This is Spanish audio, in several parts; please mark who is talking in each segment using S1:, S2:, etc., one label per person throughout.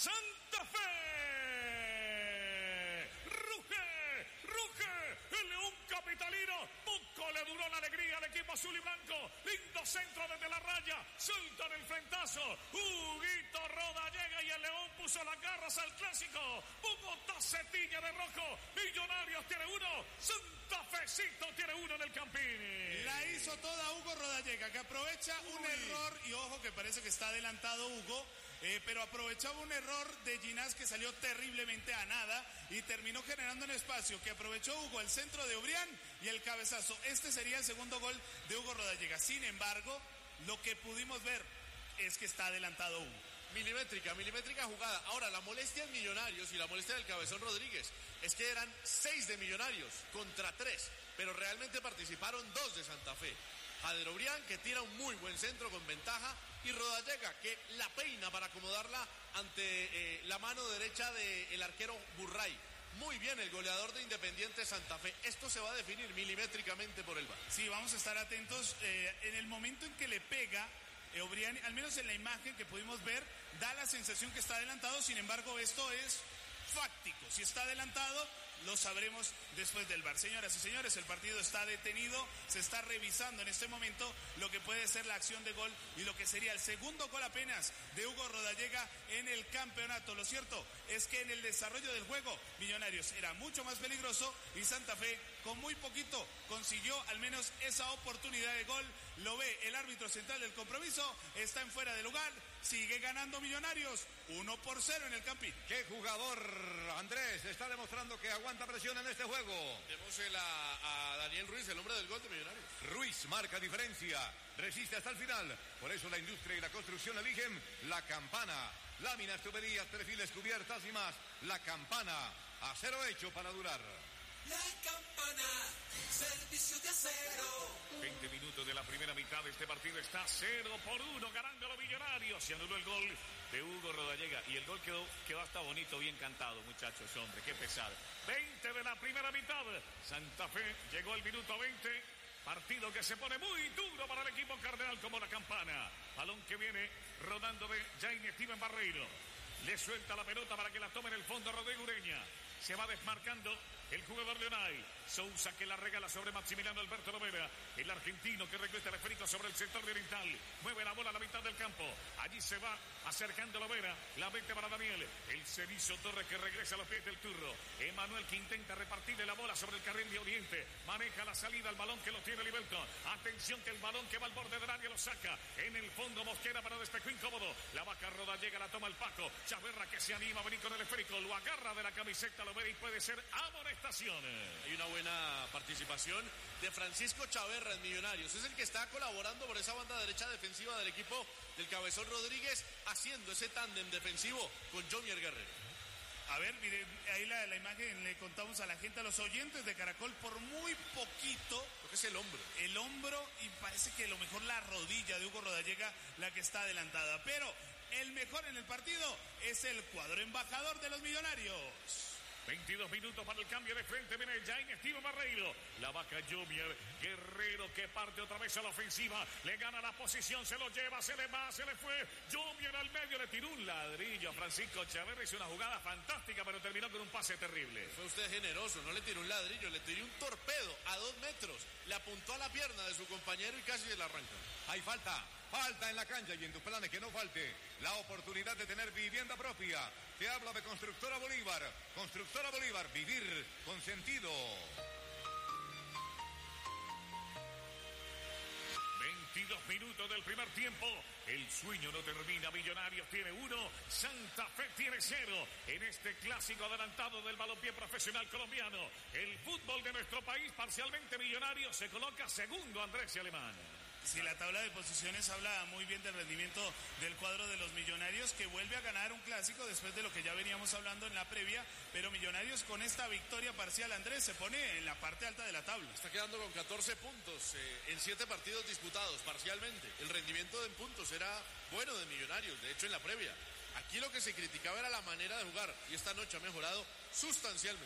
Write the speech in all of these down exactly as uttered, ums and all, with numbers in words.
S1: Santa Fe. Ruge, ruge, el León capitalino. Poco le duró la alegría al equipo azul y blanco. Lindo centro desde la raya. Suelta el frentazo. Huguito Roda llega y el León puso las garras al clásico. Bogotá se tiñe de rojo. Millonarios tiene uno. Santa Fecito tiene uno en el Campín.
S2: La hizo toda Hugo Rodallega, que aprovecha Uy. un error. Y ojo que parece que está adelantado Hugo. Eh, pero aprovechaba un error de Ginás que salió terriblemente a nada y terminó generando un espacio que aprovechó Hugo, el centro de Ubrián y el cabezazo. Este sería el segundo gol de Hugo Rodallega. Sin embargo, lo que pudimos ver es que está adelantado Hugo.
S3: Milimétrica, milimétrica jugada. Ahora, la molestia en Millonarios y la molestia del Cabezón Rodríguez es que eran seis de Millonarios contra tres, pero realmente participaron dos de Santa Fe. Jader Obrián, que tira un muy buen centro con ventaja, y Rodallega, que la peina para acomodarla ante eh, la mano derecha del arquero Burray. Muy bien el goleador de Independiente Santa Fe. Esto se va a definir milimétricamente por el V A R.
S2: Sí, vamos a estar atentos. Eh, en el momento en que le pega eh, Obrián, al menos en la imagen que pudimos ver, da la sensación que está adelantado. Sin embargo, esto es fáctico. Si está adelantado, lo sabremos después del V A R. Señoras y señores, el partido está detenido, se está revisando en este momento lo que puede ser la acción de gol y lo que sería el segundo gol apenas de Hugo Rodallega en el campeonato. Lo cierto es que en el desarrollo del juego, Millonarios era mucho más peligroso y Santa Fe con muy poquito consiguió al menos esa oportunidad de gol. Lo ve el árbitro central del compromiso, está en fuera de lugar, sigue ganando Millonarios, uno por cero en el Campín.
S4: ¡Qué jugador! Andrés está demostrando que aguanta presión en este juego.
S3: Démosle a, a Daniel Ruiz, el hombre del gol de Millonarios.
S4: Ruiz marca diferencia, resiste hasta el final. Por eso la industria y la construcción eligen La Campana. Láminas, tuberías, perfiles, cubiertas y más. La Campana, acero hecho para durar.
S5: La Campana, servicio de acero.
S1: veinte minutos de la primera mitad de este partido. Está cero por uno ganando los Millonarios. Se anuló el gol de Hugo Rodallega y el gol quedó, quedó hasta bonito, bien cantado, muchachos, hombre, qué pesar. veinte de la primera mitad. Santa Fe llegó al minuto veinte. Partido que se pone muy duro para el equipo cardenal como La Campana. Balón que viene rodando de Jaime Steven Barreiro. Le suelta la pelota para que la tome en el fondo Rodrigo Ureña. Se va desmarcando el jugador Leonay. Sousa que la regala sobre Maximiliano Alberto Lovera. El argentino que regresa el esférico sobre el sector de oriental. Mueve la bola a la mitad del campo. Allí se va acercando Lovera. La mete para Daniel. El Cenizo Torres que regresa a los pies del turro. Emanuel que intenta repartirle la bola sobre el carril de Oriente. Maneja la salida al balón que lo tiene Liberton. Atención que el balón que va al borde del área lo saca. En el fondo Mosquera para despejo incómodo. La vaca Roda llega, la toma el Paco. Chaverra que se anima a venir con el esférico. Lo agarra de la camiseta Lovera y puede ser amonestación.
S3: Hay una buena participación de Francisco Chaverra en Millonarios. Es el que está colaborando por esa banda derecha defensiva del equipo del Cabezón Rodríguez, haciendo ese tándem defensivo con Jomier Guerrero.
S2: A ver, miren, ahí la, la imagen le contamos a la gente, a los oyentes de Caracol, por muy poquito.
S3: Lo que es el hombro.
S2: El hombro y parece que lo mejor la rodilla de Hugo Rodallega, la que está adelantada. Pero el mejor en el partido es el cuadro embajador de los Millonarios.
S1: veintidós minutos para el cambio de frente. Viene Jaime Steven Barreiro. La vaca Jomier Guerrero que parte otra vez a la ofensiva. Le gana la posición, se lo lleva, se le va, se le fue. Jomier al medio, le tiró un ladrillo a Francisco Chaverra. Hizo una jugada fantástica, pero terminó con un pase terrible.
S3: Fue usted generoso, no le tiró un ladrillo, le tiró un torpedo a dos metros. Le apuntó a la pierna de su compañero y casi se la arranca.
S4: Hay falta. Falta en la cancha y en tus planes que no falte la oportunidad de tener vivienda propia. Te habla de Constructora Bolívar. Constructora Bolívar, vivir con sentido.
S1: veintidós minutos del primer tiempo. El sueño no termina. Millonarios tiene uno, Santa Fe tiene cero. En este clásico adelantado del balompié profesional colombiano. El fútbol de nuestro país, parcialmente Millonarios, se coloca segundo, Andrés y Alemán.
S2: Sí, la tabla de posiciones habla muy bien del rendimiento del cuadro de los Millonarios, que vuelve a ganar un clásico después de lo que ya veníamos hablando en la previa, pero Millonarios con esta victoria parcial, Andrés, se pone en la parte alta de la tabla.
S3: Está quedando con catorce puntos eh, en siete partidos disputados parcialmente. El rendimiento en puntos era bueno de Millonarios, de hecho en la previa. Aquí lo que se criticaba era la manera de jugar y esta noche ha mejorado sustancialmente.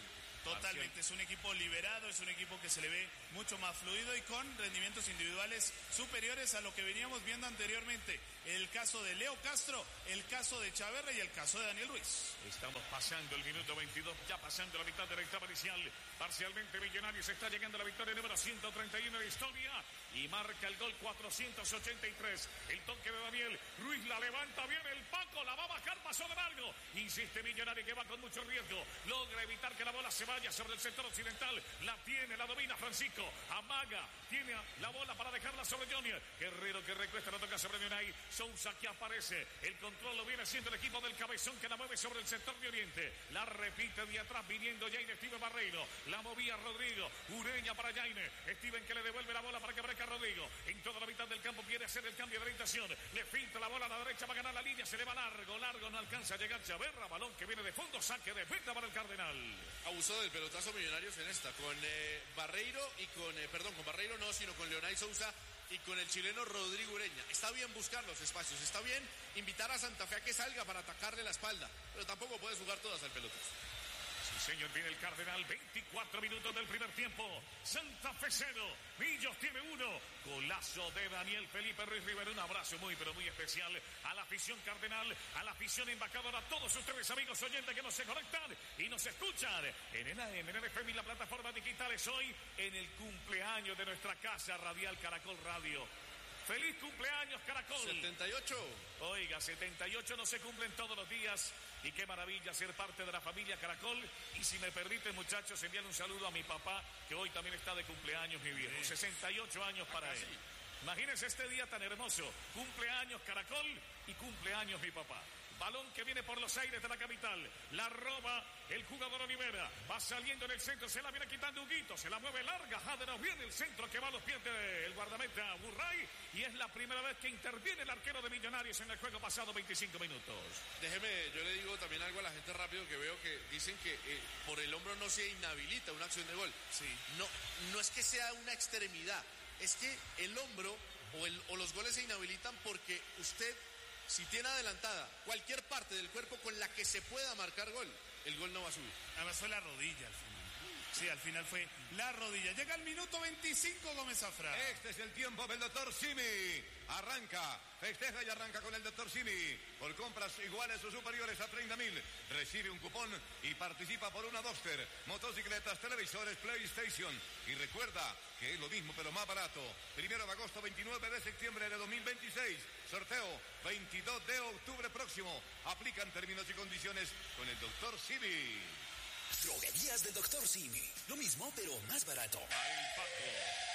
S2: Totalmente, es un equipo liberado, es un equipo que se le ve mucho más fluido y con rendimientos individuales superiores a lo que veníamos viendo anteriormente. El caso de Leo Castro, el caso de Chaverra y el caso de Daniel Ruiz.
S1: Estamos pasando el minuto veintidós, ya pasando la mitad de la etapa inicial. Parcialmente Millonarios está llegando a la victoria número ciento treinta y uno de historia y marca el gol cuatrocientos ochenta y tres. El toque de Daniel Ruiz la levanta bien el Paco, la va a bajar, pasó de largo. Insiste Millonario que va con mucho riesgo. Logra evitar que la bola se vaya sobre el sector occidental. La tiene, la domina Francisco. Amaga, tiene la bola para dejarla sobre Junior. Guerrero que recuesta, la toca sobre Unai. Sousa que aparece. El control lo viene haciendo el equipo del Cabezón que la mueve sobre el sector de Oriente. La repite de atrás viniendo Jaime Steven Barreiro. La movía Rodrigo. Ureña para Jaime. Steven que le devuelve la bola para que aparezca Rodrigo. En toda la mitad del campo quiere hacer el cambio de orientación. Le filtra la bola a la derecha, va a ganar la línea. Se le va largo, largo, no alcanza a llegar Chaverra. Balón que viene de fondo, saque de meta para el Cardenal.
S3: Abusó del pelotazo Millonarios en esta, con eh, Barreiro y con, eh, perdón, con Barreiro no, sino con Leonay Sousa y con el chileno Rodrigo Ureña. Está bien buscar los espacios, está bien invitar a Santa Fe a que salga para atacarle la espalda, pero tampoco puedes jugar todas al pelotazo.
S1: Sí, señor, viene el Cardenal, veinticuatro minutos del primer tiempo. Santa Fe cero, Millos tiene uno. Golazo de Daniel Felipe Ruiz Rivera. Un abrazo muy, pero muy especial a la afición Cardenal, a la afición embajadora, a todos ustedes, amigos oyentes que nos se conectan y nos escuchan en el A M, en el F M y la plataforma digitales. Hoy en el cumpleaños de nuestra casa radial Caracol Radio. ¡Feliz cumpleaños, Caracol!
S3: setenta y ocho.
S1: Oiga, setenta y ocho no se cumplen todos los días. Y qué maravilla ser parte de la familia Caracol. Y si me permiten, muchachos, enviarle un saludo a mi papá, que hoy también está de cumpleaños, mi viejo. Sí. sesenta y ocho años para él. Sí. Imagínense este día tan hermoso. Cumpleaños Caracol y cumpleaños mi papá. Balón que viene por los aires de la capital. La roba el jugador Olivera. Va saliendo en el centro. Se la viene quitando Huguito. Se la mueve larga. Jaderos viene el centro que va a los pies del guardameta Burray. Y es la primera vez que interviene el arquero de Millonarios en el juego pasado veinticinco minutos.
S3: Déjeme, yo le digo también algo a la gente rápido que veo que dicen que eh, por el hombro no se inhabilita una acción de gol.
S2: Sí.
S3: No, no es que sea una extremidad. Es que el hombro o, el, o los goles se inhabilitan porque usted... Si tiene adelantada cualquier parte del cuerpo con la que se pueda marcar gol, el gol no va a subir.
S2: Además fue la rodilla al final. Sí, al final fue la rodilla. Llega el minuto veinticinco, Gómez Zafra.
S4: Este es el tiempo del doctor Simi. Arranca, festeja y arranca con el doctor Simi. Por compras iguales o superiores a treinta mil, recibe un cupón y participa por una Duster, motocicletas, televisores, PlayStation. Y recuerda que es lo mismo pero más barato. Primero de agosto, veintinueve de septiembre de dos mil veintiséis. Sorteo veintidós de octubre próximo. Aplican términos y condiciones con el doctor Simi.
S6: Droguerías del doctor Simi. Lo mismo, pero más barato.
S1: Al Paco.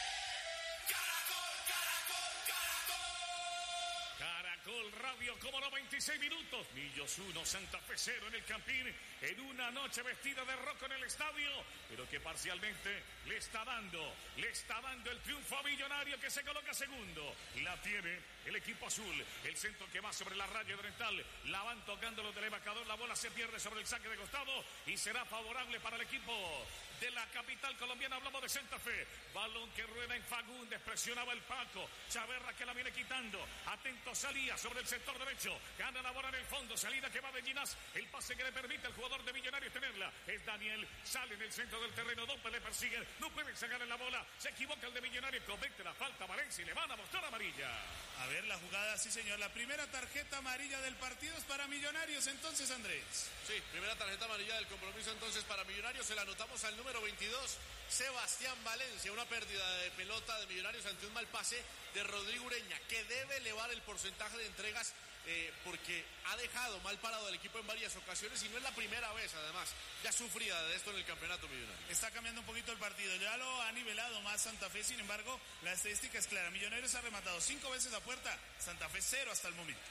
S5: Caracol, Caracol, Caracol.
S1: Caracol Radio, como no, veintiséis minutos. Millos uno, Santa Fe cero en el Campín. En una noche vestida de rojo en el estadio, pero que parcialmente le está dando, le está dando el triunfo a Millonario, que se coloca segundo. La tiene el equipo azul. El centro que va sobre la raya oriental. La van tocando los del embajador. La bola se pierde sobre el saque de costado y será favorable para el equipo de la capital colombiana. Hablamos de Santa Fe. Balón que rueda en Fagundes. Presionaba el Paco. Chaverra que la viene quitando. Atento salía sobre el sector derecho. Gana la bola en el fondo. Salida que va de Ginás. El pase que le permite al jugador de Millonarios tenerla. Es Daniel. Sale en el centro del terreno. Dos le persiguen. No pueden sacar en la bola. Se equivoca el de Millonarios. Comete la falta Valencia y le van a mostrar amarilla.
S2: A ver la jugada, sí señor. La primera tarjeta amarilla del partido es para Millonarios entonces, Andrés.
S3: Sí, primera tarjeta amarilla del compromiso entonces para Millonarios. Se la anotamos al número veintidós, Sebastián Valencia. Una pérdida de pelota de Millonarios ante un mal pase de Rodrigo Ureña, que debe elevar el porcentaje de entregas eh, porque ha dejado mal parado al equipo en varias ocasiones y no es la primera vez, además. Ya sufría de esto en el campeonato Millonario.
S2: Está cambiando un poquito el partido. Ya lo ha nivelado más Santa Fe. Sin embargo, la estadística es clara. Millonarios ha rematado cinco veces a puerta. Santa Fe cero hasta el momento.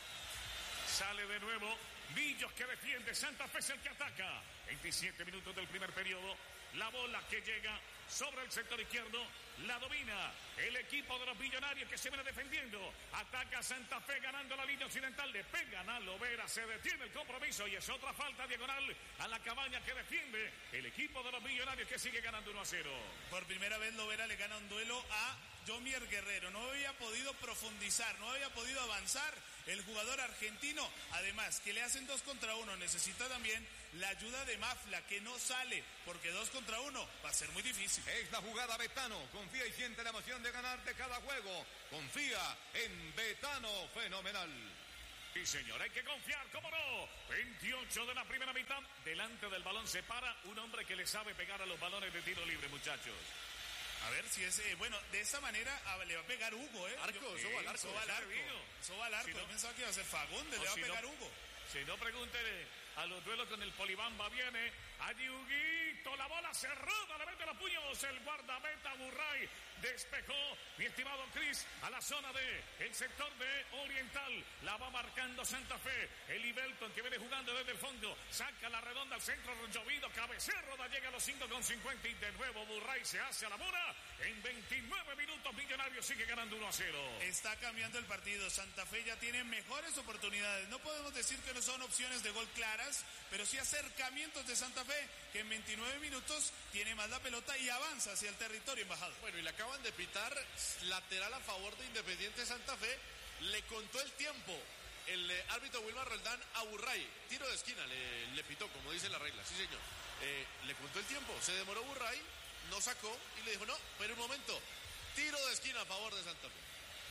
S1: Sale de nuevo Millos que defiende. Santa Fe es el que ataca. veintisiete minutos del primer periodo. La bola que llega sobre el sector izquierdo. La domina el equipo de los Millonarios que se viene defendiendo. Ataca Santa Fe ganando la línea occidental. Le pegan a Lovera. Se detiene el compromiso y es otra falta diagonal a la cabaña que defiende el equipo de los Millonarios que sigue ganando uno a cero.
S2: Por primera vez Lovera le gana un duelo a Yomier Guerrero, no había podido profundizar, no había podido avanzar el jugador argentino. Además, que le hacen dos contra uno, necesita también la ayuda de Mafla, que no sale, porque dos contra uno va a ser muy difícil.
S4: Es la jugada Betano. Confía y siente la emoción de ganar de cada juego. Confía en Betano. Fenomenal.
S1: Sí, señor, hay que confiar, ¿cómo no? veintiocho de la primera mitad. Delante del balón se para un hombre que le sabe pegar a los balones de tiro libre, muchachos.
S2: A ver si es, eh, bueno, de esa manera a, le va a pegar Hugo, ¿eh?
S3: Arco,
S2: Yo,
S3: eso va al arco.
S2: Eso va al arco. Eso va al arco.
S1: Si no,
S2: Yo pensaba que iba a ser Fagundes,
S1: no,
S2: le va
S1: si
S2: a pegar
S1: no,
S2: Hugo.
S1: Si no, pregúntele a los duelos con el Polibamba. Viene allí Huguito, la bola cerrada, le mete los puños el guardameta Burray. Despejó, mi estimado Cris, a la zona de el sector de Oriental. La va marcando Santa Fe. El Ibelton que viene jugando desde el fondo. Saca la redonda al centro, llovido. Cabecea, Roda llega a los cinco con cincuenta. Y de nuevo Burray se hace a la bola. En veintinueve minutos Millonarios sigue ganando uno a cero.
S2: Está cambiando el partido. Santa Fe ya tiene mejores oportunidades. No podemos decir que no son opciones de gol claras, pero sí acercamientos de Santa Fe, que en veintinueve minutos tiene más la pelota y avanza hacia el territorio embajado.
S3: Bueno, y le acaban de pitar lateral a favor de Independiente Santa Fe. Le contó el tiempo el eh, árbitro Wilmar Roldán a Burray. Tiro de esquina le, le pitó, como dice la regla. Sí, señor. Eh, le contó el tiempo. Se demoró Burray, no sacó y le dijo, no, pero un momento. Tiro de esquina a favor de Santa Fe.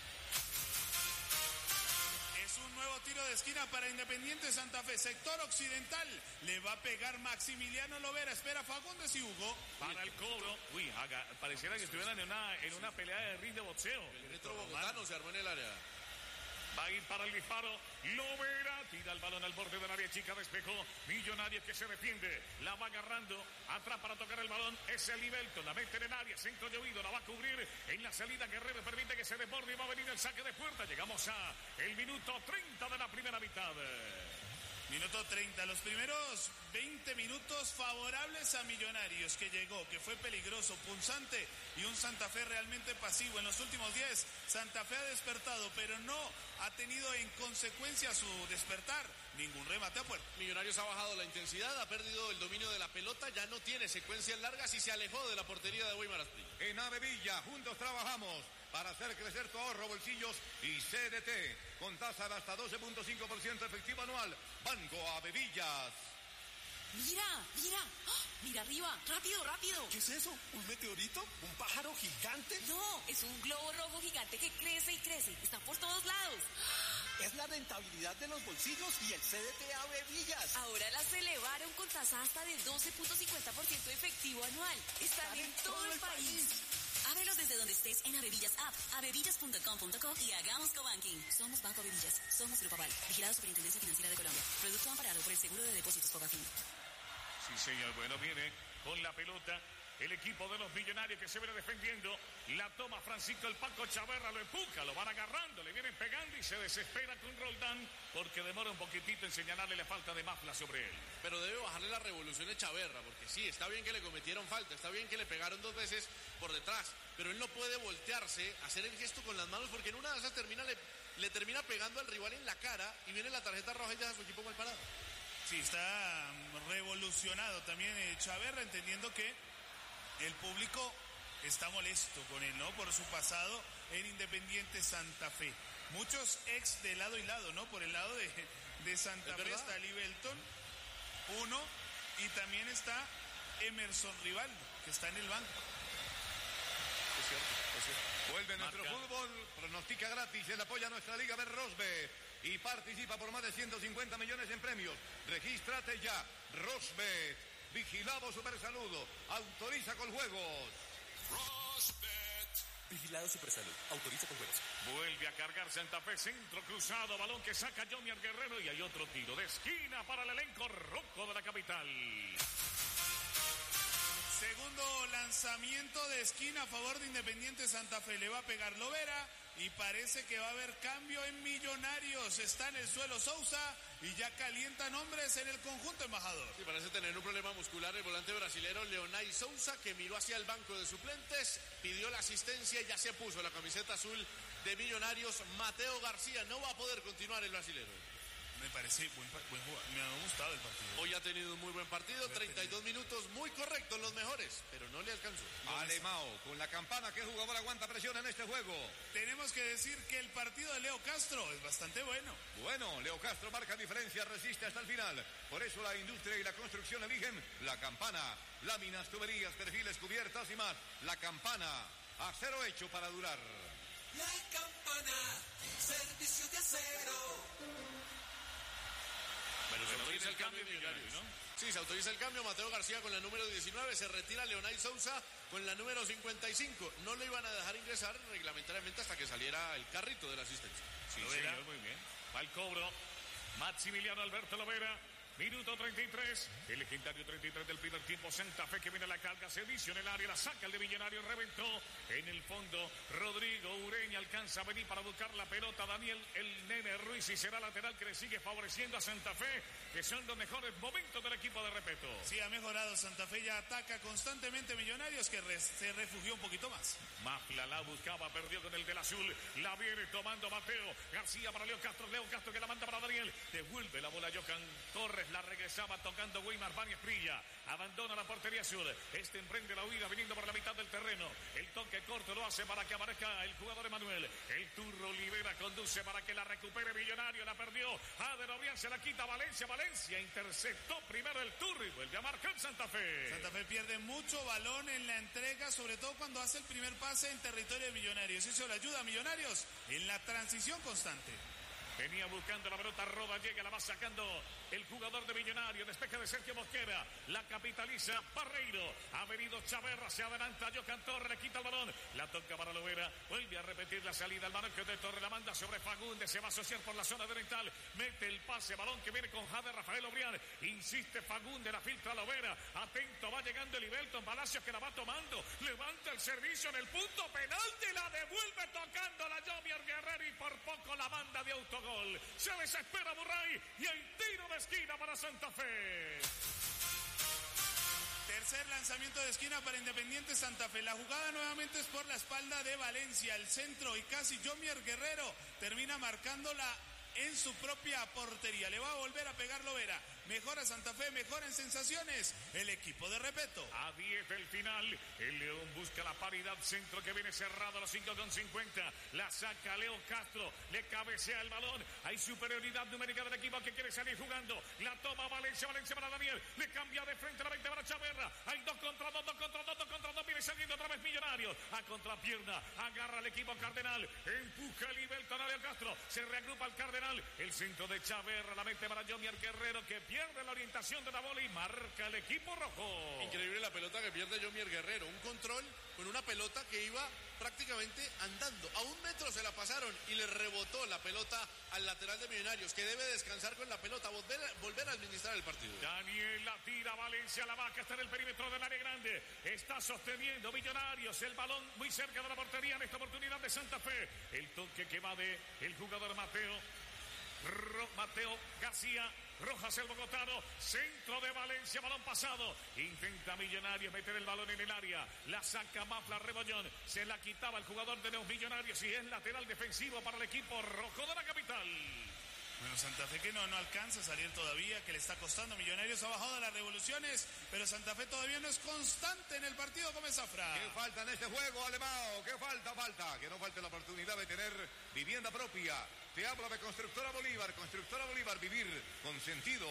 S2: Es un nuevo tiro de esquina para Independiente Santa Fe. Sector occidental. Le va a pegar Maximiliano Lovera. Espera Fagundes y Hugo.
S1: Para el cobro. Uy, haga, pareciera que estuvieran en una, en una pelea de ring de boxeo.
S3: El retro bogotano se armó en el área.
S1: Va a ir para el disparo. Lovera tira el balón al borde del área chica. Despejó. Millonarios que se defiende. La va agarrando. Atrás para tocar el balón. Es el Ibelton. La mete en el área. Centro llovido. La va a cubrir. En la salida Guerrero permite que se desborde y va a venir el saque de puerta. Llegamos a el minuto treinta de la primera mitad.
S2: Minuto treinta, los primeros veinte minutos favorables a Millonarios, que llegó, que fue peligroso, punzante y un Santa Fe realmente pasivo. En los últimos diez, Santa Fe ha despertado, pero no ha tenido en consecuencia su despertar ningún remate a puerta.
S3: Millonarios ha bajado la intensidad, ha perdido el dominio de la pelota, ya no tiene secuencias largas y se alejó de la portería de Weimar Asprilla.
S4: En Avevilla, juntos trabajamos para hacer crecer tu ahorro, bolsillos y C D T. Con tasa de hasta doce punto cinco por ciento efectivo anual. Banco Avevillas.
S7: Mira, mira, ¡oh! Mira arriba, rápido, rápido.
S6: ¿Qué es eso? ¿Un meteorito? ¿Un pájaro gigante?
S7: No, es un globo rojo gigante que crece y crece. Está por todos lados.
S6: Es la rentabilidad de los bolsillos y el C D T Avevillas.
S7: Ahora las elevaron con tasa hasta de doce punto cincuenta por ciento efectivo anual. Están en todo el país. Ábrelos desde donde estés en Avevillas App, avevillas punto com punto co y hagamos cobanking. Somos Banco Avevillas, somos Grupo Aval, vigilado Superintendencia Financiera de Colombia. Producto amparado por el Seguro de Depósitos Fogafín.
S1: Sí, señor. Bueno, viene con la pelota el equipo de los Millonarios que se viene defendiendo. La toma Francisco el Paco Chaverra, lo empuja, lo van agarrando, le vienen pegando y se desespera con Roldán porque demora un poquitito en señalarle la falta de Mafla sobre él.
S3: Pero debe bajarle la revolución a Chaverra, porque sí, está bien que le cometieron falta, está bien que le pegaron dos veces por detrás, pero él no puede voltearse, hacer el gesto con las manos, porque en una de esas termina, le, le termina pegando al rival en la cara y viene la tarjeta roja y deja a su equipo mal parado.
S2: Sí, está revolucionado también eh, Chaverra, entendiendo que el público está molesto con él, ¿no? Por su pasado en Independiente Santa Fe. Muchos ex de lado y lado, ¿no? Por el lado de, de Santa Fe está Libelton, uno, y también está Emerson Rivaldo, que está en el banco.
S3: Es cierto, es cierto.
S4: Vuelve nuestro
S1: Marca.
S4: fútbol, pronostica gratis, él apoya a nuestra liga Berrosbet y participa por más de ciento cincuenta millones en premios. Regístrate ya, Rosbet, vigilado Supersaludo, autoriza con juegos.
S5: Rosbet.
S6: Vigilado Supersalud. Autoriza con juegos.
S1: Vuelve a cargar Santa Fe, centro cruzado, balón que saca Yomier Guerrero y hay otro tiro de esquina para el elenco rojo de la capital.
S2: Segundo lanzamiento de esquina a favor de Independiente Santa Fe. Le va a pegar Lovera y parece que va a haber cambio en Millonarios. Está en el suelo Sousa y ya calientan hombres en el conjunto embajador.
S3: Sí, parece tener un problema muscular el volante brasilero Leonay Sousa, que miró hacia el banco de suplentes, pidió la asistencia y ya se puso la camiseta azul de Millonarios. Mateo García no va a poder continuar el brasilero.
S2: Me parece buen, buen jugador. Me ha gustado el partido.
S3: Hoy ha tenido un muy buen partido, treinta y dos minutos muy correctos, los mejores, pero no le alcanzó.
S4: Alemão, con la campana, ¿qué jugador aguanta presión en este juego?
S2: Tenemos que decir que el partido de Leo Castro es bastante bueno.
S4: Bueno, Leo Castro marca diferencia, resiste hasta el final. Por eso la industria y la construcción eligen la campana. Láminas, tuberías, perfiles, cubiertas y más. La campana, acero hecho para durar.
S6: La campana, servicio de acero.
S3: Bueno, se
S1: Pero
S3: autoriza
S1: viene
S3: el cambio de Millonarios,
S1: ¿no?
S3: Sí, se autoriza el cambio. Mateo García con la número diecinueve, se retira Leonay Sousa con la número cincuenta y cinco. No le iban a dejar ingresar reglamentariamente hasta que saliera el carrito de la asistencia.
S1: Sí, señor, muy bien. Va el cobro. Maximiliano Alberto Lovera. Minuto treinta y tres, el legendario treinta y tres del primer tiempo. Santa Fe que viene a la carga, servicio en el área, la saca el de Millonario, reventó en el fondo. Rodrigo Ureña alcanza a venir para buscar la pelota. Daniel el Nene Ruiz, y será lateral que le sigue favoreciendo a Santa Fe, que son los mejores momentos del equipo de Repeto.
S2: Sí, ha mejorado. Santa Fe ya ataca constantemente Millonarios, que re se refugió un poquito más.
S1: Mafla la buscaba, perdió con el del azul. La viene tomando Mateo García para Leo Castro. Leo Castro que la manda para Daniel. Devuelve la bola a Jocan Torres. La regresaba tocando Weimar Báñez Prilla. Abandona la portería sur. Este emprende la huida viniendo por la mitad del terreno. El toque corto lo hace para que aparezca el jugador Emanuel. El Turro Olivera conduce para que la recupere Millonario. La perdió. Ader Obrián se la quita Valencia. Valencia interceptó primero el Turro y vuelve a marcar Santa Fe.
S2: Santa Fe pierde mucho balón en la entrega, sobre todo cuando hace el primer pase en territorio de Millonarios. Eso le ayuda a Millonarios en la transición constante.
S1: Venía buscando la pelota, Roda llega, la va sacando el jugador de Millonario, despeje de Sergio Mosquera, la capitaliza Barreiro, ha venido Chaverra, se adelanta Jocan Torre, le quita el balón, la toca para Lovera, vuelve a repetir la salida, el manejo de Torre, la manda sobre Fagundes, se va a asociar por la zona oriental, mete el pase, balón que viene con Jader Rafael Obrián, insiste Fagundes, la filtra Lovera, atento, va llegando el Ibelton Palacios que la va tomando, levanta el servicio en el punto penal, te la devuelve tocando la Jomier Guerrero y por poco la banda de autogol. Se desespera Burray y el tiro de esquina para Santa Fe.
S2: Tercer lanzamiento de esquina para Independiente Santa Fe. La jugada nuevamente es por la espalda de Valencia. El centro y casi Jomier Guerrero termina marcándola en su propia portería. Le va a volver a pegar Lovera. Mejora Santa Fe, mejora en sensaciones el equipo de Repeto.
S1: A diez del final, el León busca la paridad, centro que viene cerrado a los cinco con cincuenta, la saca Leo Castro, le cabecea el balón, hay superioridad numérica del equipo que quiere salir jugando, la toma Valencia, Valencia para Daniel, le cambia de frente a la veinte para Chaverra, hay dos contra dos, dos contra dos, dos contra dos, viene saliendo otra vez Millonarios, a contrapierna, agarra el equipo Cardenal, empuja el Ibelton a Leo Castro, se reagrupa el Cardenal, el centro de Chaverra, la mete para Jomier Guerrero que pierde la orientación de la bola y marca el equipo rojo.
S3: Increíble la pelota que pierde Jomier Guerrero, un control con una pelota que iba prácticamente andando, a un metro se la pasaron y le rebotó la pelota al lateral de Millonarios, que debe descansar con la pelota, volver, volver a administrar el partido.
S1: Daniel la tira, Valencia, la vaca está en el perímetro del área grande, está sosteniendo Millonarios, el balón muy cerca de la portería en esta oportunidad de Santa Fe, el toque que va de el jugador Mateo Ro, Mateo García Rojas, el bogotano, centro de Valencia, balón pasado, intenta Millonarios meter el balón en el área, la saca Mafla Rebollón, se la quitaba el jugador de los Millonarios y es lateral defensivo para el equipo rojo de la capital.
S2: Bueno, Santa Fe que no, no alcanza a salir todavía, que le está costando. Millonarios ha bajado de las revoluciones, pero Santa Fe todavía no es constante en el partido como Zafra.
S4: ¿Qué falta en este juego, Alemão? ¿Qué falta? Falta. Que no falte la oportunidad de tener vivienda propia. Te hablo de Constructora Bolívar. Constructora Bolívar, vivir con sentido.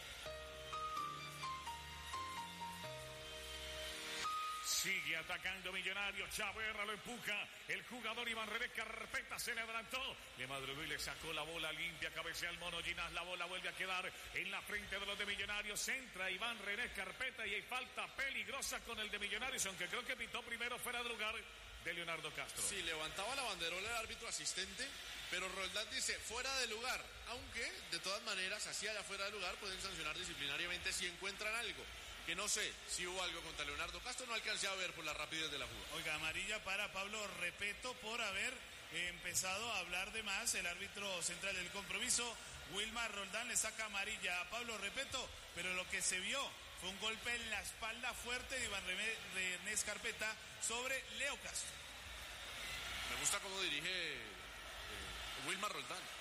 S1: Sigue atacando Millonarios, Chaverra lo empuja, el jugador Iván René Carpeta se le adelantó, le madrugó y le sacó la bola limpia, cabecea el Mono Ginás, la bola vuelve a quedar en la frente de los de Millonarios, entra Iván René Carpeta y hay falta peligrosa con el de Millonarios, aunque creo que pitó primero fuera de lugar de Leonardo Castro.
S3: Sí, levantaba la banderola el árbitro asistente, pero Roldán dice fuera de lugar, aunque de todas maneras, así allá fuera de lugar, pueden sancionar disciplinariamente si encuentran algo. Que no sé si hubo algo contra Leonardo Castro, no alcancé a ver por la rapidez de la jugada.
S2: Oiga, amarilla para Pablo Repeto por haber eh, empezado a hablar de más. El árbitro central del compromiso, Wilmar Roldán, le saca amarilla a Pablo Repeto, pero lo que se vio fue un golpe en la espalda fuerte de Iván René Carpeta sobre Leo Castro.
S3: Me gusta cómo dirige eh, Wilmar Roldán.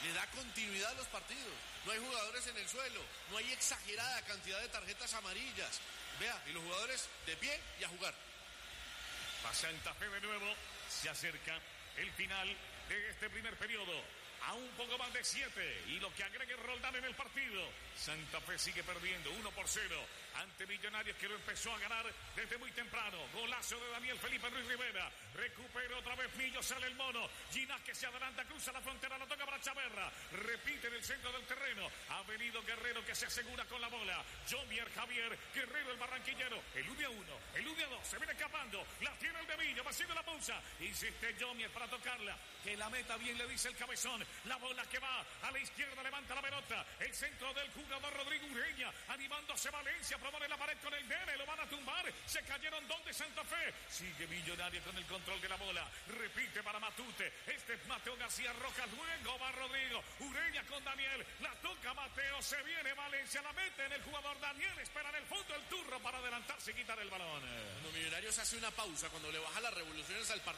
S3: le da continuidad a los partidos. No hay jugadores en el suelo, no hay exagerada cantidad de tarjetas amarillas. Vea, y los jugadores de pie y a jugar.
S1: Para Santa Fe de nuevo, se acerca el final de este primer periodo. A un poco más de siete. Y lo que agregue Roldán en el partido. Santa Fe sigue perdiendo uno por cero ante Millonarios, que lo empezó a ganar desde muy temprano. Golazo de Daniel Felipe Ruiz Rivera. Recupera otra vez Millo, sale el mono. Ginás que se adelanta, cruza la frontera, la toca para Chaverra. Repite en el centro del terreno. Ha venido Guerrero, que se asegura con la bola. Jomier Javier Guerrero, el barranquillero. El uno a uno, el uno a dos, se viene escapando. La tiene el de Millo, va haciendo la pausa. Insiste Jomier para tocarla. Que la meta bien, le dice el cabezón. La bola que va a la izquierda, levanta la pelota. El centro del jugador Rodrigo Ureña, animándose Valencia, propone la pared con el nene, lo van a tumbar. Se cayeron dos de Santa Fe. Sigue Millonario con el control de la bola. Repite para Matute. Este es Mateo García Rojas. Luego va Rodrigo Ureña con Daniel. La toca Mateo. Se viene Valencia. La mete en el jugador Daniel. Espera en el fondo el turro para adelantarse y quitar el balón.
S3: Cuando Millonarios hace una pausa, cuando le baja las revoluciones al partido.